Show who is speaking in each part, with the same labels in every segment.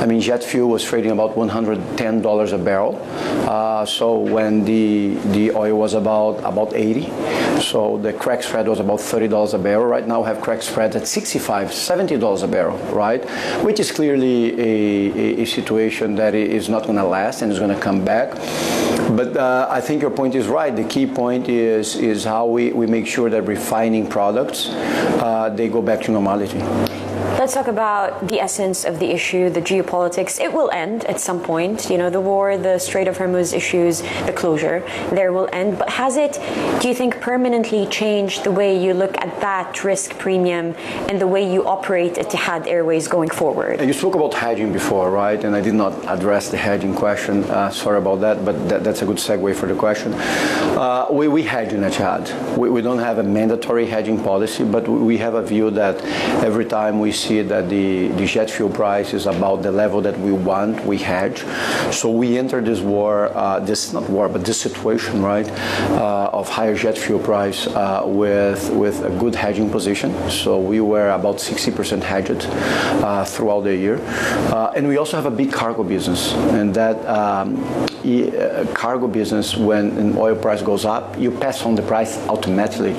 Speaker 1: I mean, jet fuel was trading about $110 a barrel. So when the oil was about 80, so the crack spread was about $30 a barrel. Right now, we have crack spread at $65, $70 a barrel, right? Which is clearly a situation that is not going to last and is going to come back. But I think your point is right. The key point is how we make sure that refining products, they go back to normality.
Speaker 2: Let's talk about the essence of the issue, the geopolitics. It will end at some point. You know, the war, the Strait of Hormuz issues, the closure, there will end. But has it, do you think, permanently changed the way you look at that risk premium and the way you operate Etihad Airways going forward?
Speaker 1: You spoke about hedging before, right? And I did not address the hedging question. Sorry about that, but that's a good segue for the question. We hedge in Etihad. We don't have a mandatory hedging policy, but we have a view that every time we see that the jet fuel price is about the level that we want, we hedge. So we entered this war, this situation, right, of higher jet fuel price with a good hedging position. So we were about 60% hedged throughout the year. And we also have a big cargo business, and that cargo business, when an oil price goes up, you pass on the price automatically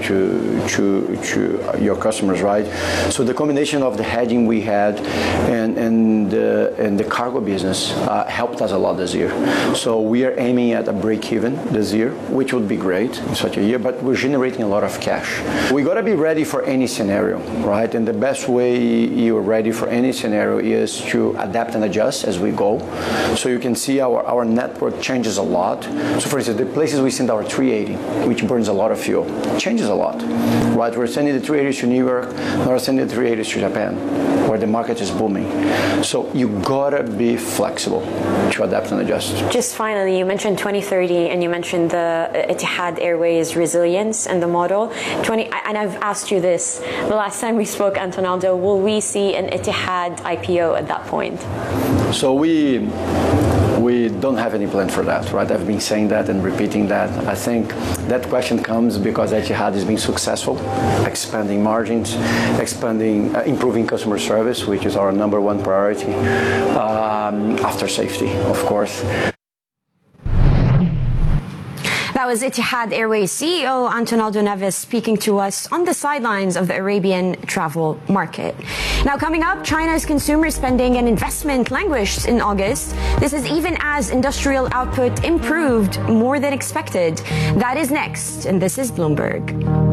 Speaker 1: to your customers, right? So the combination of the hedging we had and the cargo business helped us a lot this year. So we are aiming at a break-even this year, which would be great in such a year, but we're generating a lot of cash. We got to be ready for any scenario, right? And the best way you're ready for any scenario is to adapt and adjust as we go. So you can see our network changes a lot. So for instance, the places we send our 380, which burns a lot of fuel, changes a lot, right? We're sending the 380s to New York, now we're sending the 380s to Japan, where the market is booming. So you gotta be flexible to adapt and adjust.
Speaker 2: Just finally, you mentioned 2030 and you mentioned the Etihad Airways resilience and the model. And I've asked you this the last time we spoke, Antonaldo, will we see an Etihad IPO at that point?
Speaker 1: So we don't have any plan for that, right? I've been saying that and repeating that. I think that question comes because Etihad has been successful, expanding margins, improving customer service, which is our number one priority, after safety, of course.
Speaker 2: That was Etihad Airways CEO Antonaldo Neves speaking to us on the sidelines of the Arabian travel market. Now, coming up, China's consumer spending and investment languished in August. This is even as industrial output improved more than expected. That is next, and this is Bloomberg.